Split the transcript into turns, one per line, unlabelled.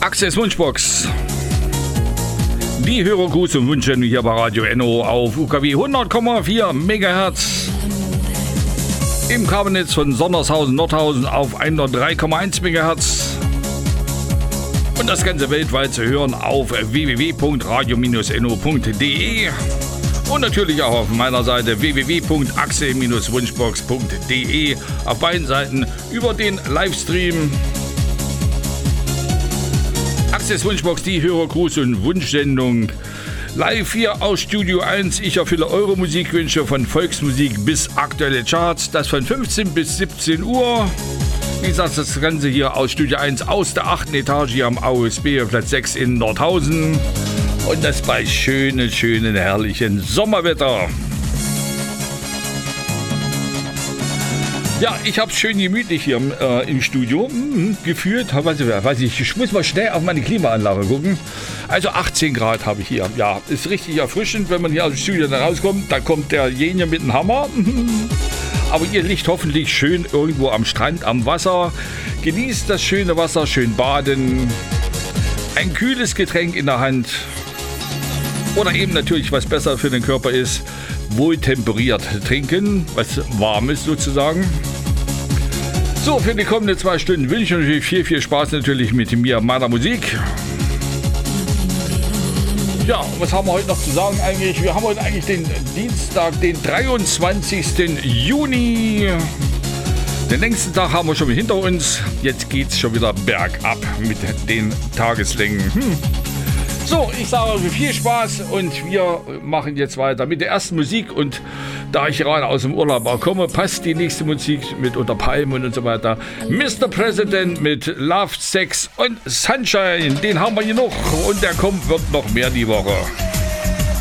Access Wunschbox. Die Hörergruß und Wünsche hier bei Radio Enno auf UKW 100,4 MHz. Im Kabelnetz von Sondershausen Nordhausen auf 103,1 MHz. Und das Ganze weltweit zu hören auf www.radio-enno.de. Und natürlich auch auf meiner Seite www.axel-wunschbox.de. Auf beiden Seiten über den Livestream. Access Wunschbox, die Hörergruß- und Wunschsendung. Live hier aus Studio 1. Ich erfülle eure Musikwünsche von Volksmusik bis aktuelle Charts. Das von 15 bis 17 Uhr. Wie gesagt, das Ganze hier aus Studio 1 aus der 8. Etage hier am AOSB, Platz 6 in Nordhausen. Und das bei schönen, herrlichen Sommerwetter. Ja, ich habe es schön gemütlich hier im Studio gefühlt. Weiß ich muss mal schnell auf meine Klimaanlage gucken. Also 18 Grad habe ich hier. Ja, ist richtig erfrischend, wenn man hier aus dem Studio dann rauskommt. Da kommt derjenige mit dem Hammer. Aber ihr liegt hoffentlich schön irgendwo am Strand, am Wasser. Genießt das schöne Wasser, schön baden. Ein kühles Getränk in der Hand. Oder eben natürlich, was besser für den Körper ist, wohl temperiert trinken, was warm ist sozusagen. So, für die kommenden 2 Stunden wünsche ich natürlich viel Spaß natürlich mit mir, meiner Musik. Ja, was haben wir heute noch zu sagen eigentlich? Wir haben heute eigentlich den Dienstag, den 23. Juni. Den längsten Tag haben wir schon hinter uns. Jetzt geht es schon wieder bergab mit den Tageslängen. So, ich sage viel Spaß und wir machen jetzt weiter mit der ersten Musik. Und da ich gerade aus dem Urlaub komme, passt die nächste Musik mit Unter Palmen und so weiter. Mr. President mit Love, Sex und Sunshine, den haben wir hier noch und der kommt, wird noch mehr die Woche.